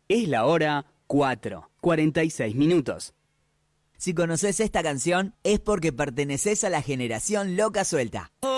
Es la hora 4:46. Si conoces esta canción es porque perteneces a la generación loca suelta.